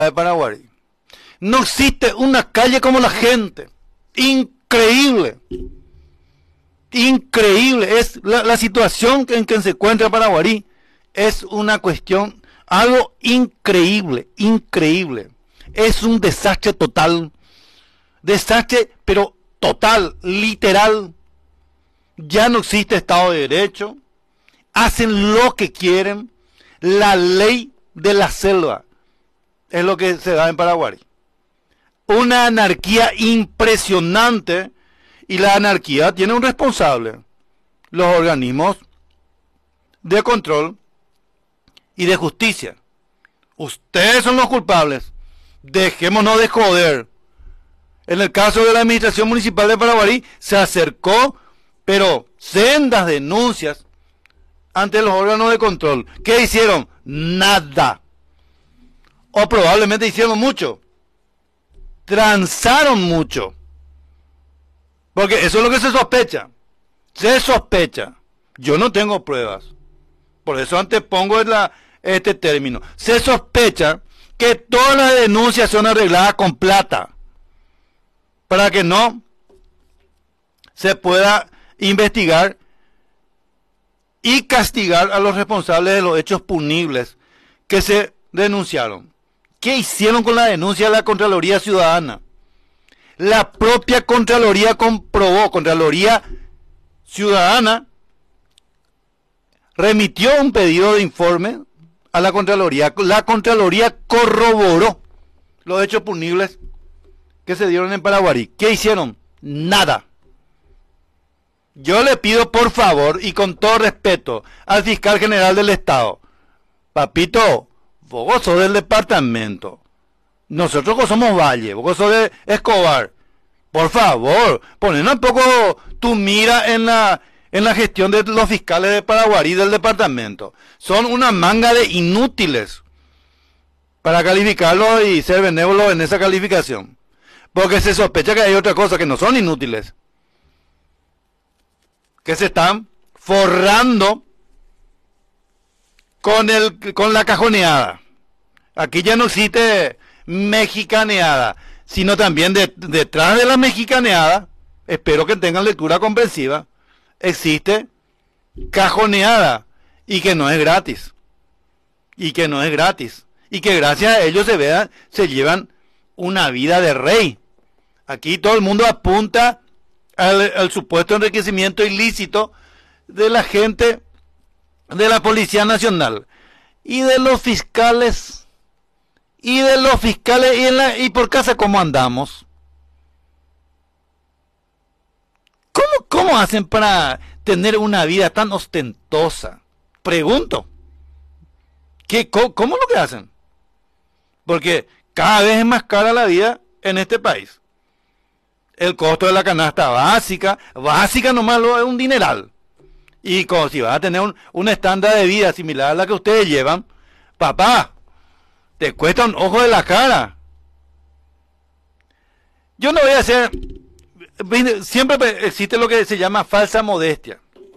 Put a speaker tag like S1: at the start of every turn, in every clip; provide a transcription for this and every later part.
S1: de Paraguay. No existe una calle como la gente. Increíble. Increíble. Es la situación en que se encuentra Paraguay. Es una cuestión, algo increíble, increíble. Es un desastre total. Desastre, pero total, literal. Ya no existe Estado de Derecho. Hacen lo que quieren. La ley de la selva es lo que se da en Paraguay. Una anarquía impresionante, y la anarquía tiene un responsable: los organismos de control y de justicia. Ustedes son los culpables. Dejémonos de joder. En el caso de la administración municipal de Paraguay se acercó, pero sendas denuncias ante los órganos de control. ¿Qué hicieron? Nada. O probablemente hicieron mucho. Transaron mucho. Porque eso es lo que se sospecha. Se sospecha. Yo no tengo pruebas. Por eso antes pongo este término. Se sospecha que todas las denuncias son arregladas con plata, para que no se pueda investigar y castigar a los responsables de los hechos punibles que se denunciaron. ¿Qué hicieron con la denuncia de la Contraloría Ciudadana? La propia Contraloría comprobó, Contraloría Ciudadana remitió un pedido de informe a la Contraloría. La Contraloría corroboró los hechos punibles que se dieron en Paraguay. ¿Qué hicieron? Nada. Yo le pido por favor y con todo respeto al fiscal general del Estado: papito, vos sos del departamento, nosotros somos Valle, vos sos de Escobar, por favor, ponenos un poco tu mira en la gestión de los fiscales de Paraguay y del departamento. Son una manga de inútiles para calificarlos y ser benévolos en esa calificación, porque se sospecha que hay otra cosa, que no son inútiles, que se están forrando con la cajoneada. Aquí ya no existe mexicaneada, sino también detrás de la mexicaneada, espero que tengan lectura comprensiva, existe cajoneada, y que no es gratis. Y que no es gratis. Y que gracias a ellos se llevan una vida de rey. Aquí todo el mundo apunta al supuesto enriquecimiento ilícito de la gente de la Policía Nacional y de los fiscales y por casa. ¿Cómo andamos? ¿Cómo hacen para tener una vida tan ostentosa? Pregunto. ¿Cómo lo que hacen? Porque cada vez es más cara la vida en este país. El costo de la canasta básica nomás es un dineral. Y como si vas a tener un estándar de vida similar a la que ustedes llevan, papá, te cuesta un ojo de la cara. Yo no voy a hacer... Siempre existe lo que se llama falsa modestia.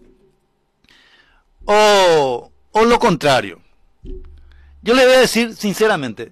S1: O lo contrario. Yo le voy a decir sinceramente,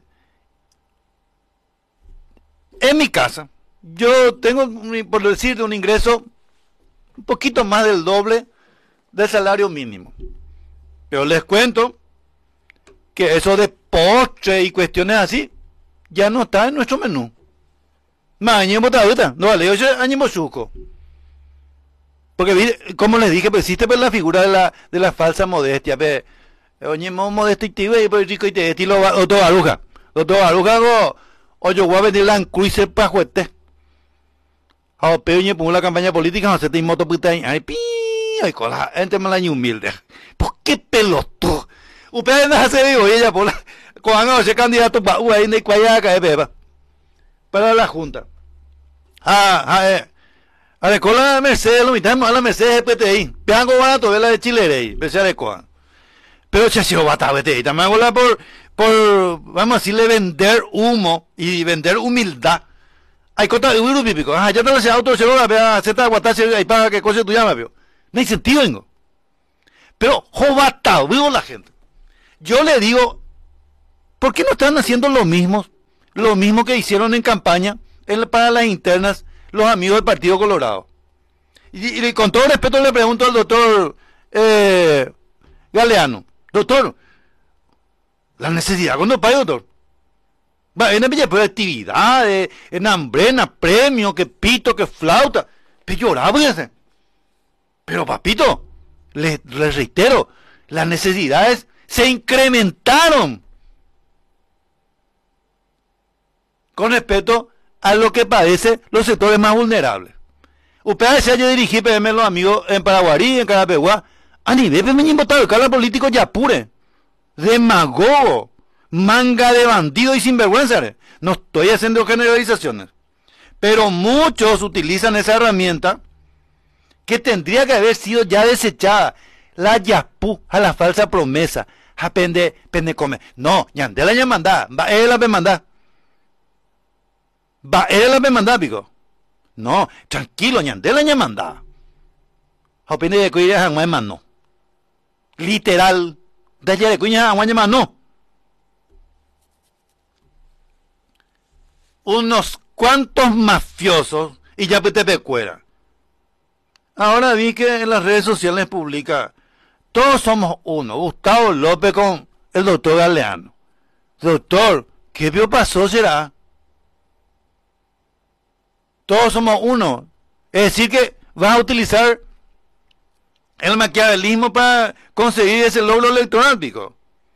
S1: en mi casa, yo tengo, por decir, un ingreso un poquito más del doble del salario mínimo. Pero les cuento que eso de postre y cuestiones así ya no está en nuestro menú. Mañana no vale, yo año chuco. Porque como les dije, pues existe la figura de la falsa modestia. Oye, modesto y rico y te estilo otro baruja. Otro baruja o yo voy a venir la cruiser para juguete. A peña por la campaña política, no se te moto puta ay con la gente me la humilde. ¿Por qué pelotudo? Ustedes no hace vivo ella por la cuando ese candidato para ahí de cuayaca de beba. Para la junta. A la cola de Mercedes, lo mitamos a la Mercedes PTI. Peango barato, ve la de Chile, pese a la coa. Pero se va a PTI. También hago por, vamos a decirle, vender humo y vender humildad. Hay cosas de un pípico. Ya te lo sé, auto, se lo va a hacer aguatarse ahí para que cosa tú llamas, vio. No hay sentido, vengo. Pero, jovatao, vivo la gente. Yo le digo, ¿por qué no están haciendo lo mismo lo mismo que hicieron en campaña para las internas los amigos del Partido Colorado. Y con todo respeto le pregunto al doctor Galeano, doctor, la necesidad cuando pague, doctor. Va, en el de actividades, en hambrena, premio, que pito, que flauta. Pero lloraba, fíjense. Pero papito, les reitero, las necesidades se incrementaron con respecto a lo que padecen los sectores más vulnerables. Usted decía yo dirigí PM los amigos en Paraguarí, en Carapeguá, a nivel de me votado el cargo político ya pure, demagogo, manga de bandido y sinvergüenza. No estoy haciendo generalizaciones, pero muchos utilizan esa herramienta que tendría que haber sido ya desechada. La yapú a la falsa promesa, a pende come. No, ñandela ya mandá, va él la mandá. Va él la mandá, pico. No, tranquilo, ñandela ya mandá. A pende de cuida a no. Literal, de allá de cuña a no. Unos cuantos mafiosos y ya te pecuera. Ahora vi que en las redes sociales publica, todos somos uno, Gustavo López con el doctor Galeano. Doctor, ¿qué pasó será? Todos somos uno. Es decir que vas a utilizar el maquiavelismo para conseguir ese logro electoral, pico.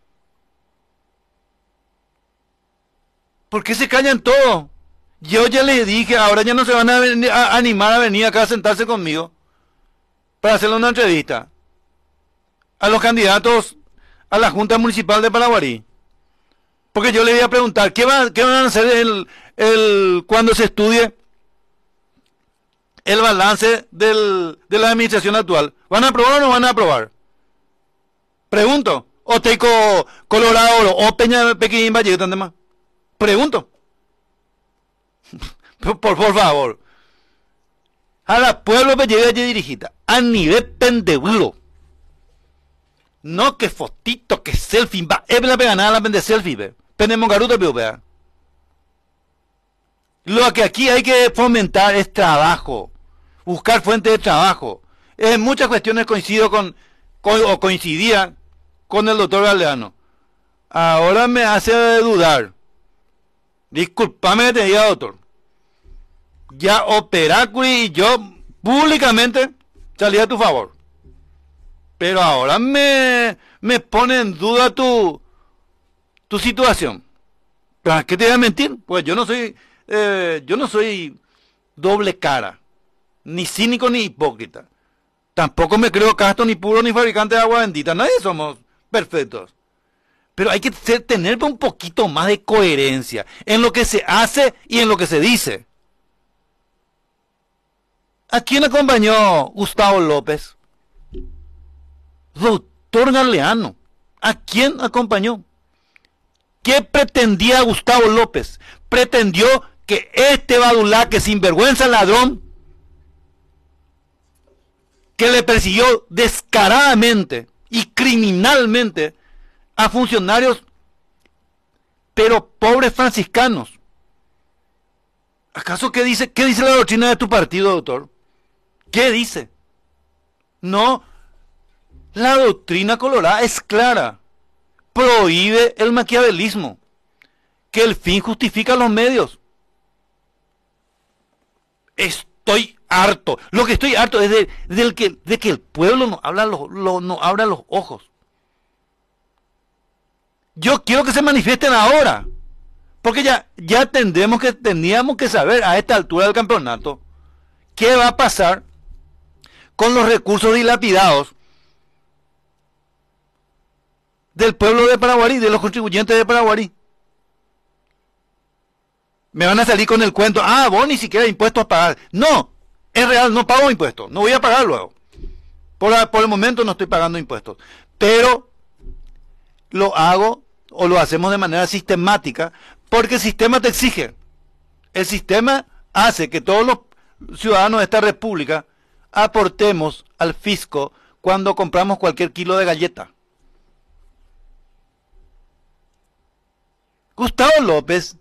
S1: ¿Por qué se callan todos? Yo ya les dije, ahora ya no se van a animar a venir acá a sentarse conmigo para hacerle una entrevista a los candidatos a la Junta Municipal de Paraguarí. Porque yo le voy a preguntar, ¿qué van a hacer cuando se estudie el balance de la administración actual? ¿Van a aprobar o no van a aprobar? Pregunto. O Teco Colorado o Peña Pequín Valle, ¿dónde más? Pregunto. por favor. A la pueblo que llega allí dirigida. A nivel pendebulo. No que fotito, que selfie. Va, es la pegada la pende selfie, ve. Pendemos garuto, vea. Lo que aquí hay que fomentar es trabajo. Buscar fuentes de trabajo. En muchas cuestiones coincido o coincidía con el doctor Galeano. Ahora me hace dudar. Discúlpame que te diga, doctor. Ya Operáculi y yo públicamente salí a tu favor. Pero ahora me pone en duda tu situación. ¿Para qué te voy a mentir? Pues yo no soy doble cara. Ni cínico ni hipócrita. Tampoco me creo casto ni puro ni fabricante de agua bendita. Nadie somos perfectos. Pero hay que tener un poquito más de coherencia en lo que se hace y en lo que se dice. ¿A quién acompañó Gustavo López? Doctor Galeano. ¿A quién acompañó? ¿Qué pretendía Gustavo López? Pretendió que este badulá, que sinvergüenza ladrón, que le persiguió descaradamente y criminalmente a funcionarios, pero pobres franciscanos. ¿Acaso qué dice la doctrina de tu partido, doctor? ¿Qué dice? No, la doctrina colorada es clara. Prohíbe el maquiavelismo. Que el fin justifica los medios. Estoy harto. Lo que estoy harto es de que el pueblo nos abra los ojos. Yo quiero que se manifiesten ahora. Porque ya teníamos que saber a esta altura del campeonato qué va a pasar con los recursos dilapidados del pueblo de Paraguarí, de los contribuyentes de Paraguarí. Me van a salir con el cuento, vos ni siquiera impuestos a pagar. No, es real, no pago impuestos, no voy a pagar luego. Por el momento no estoy pagando impuestos. Pero lo hago o lo hacemos de manera sistemática porque el sistema te exige. El sistema hace que todos los ciudadanos de esta república aportemos al fisco cuando compramos cualquier kilo de galleta. Gustavo López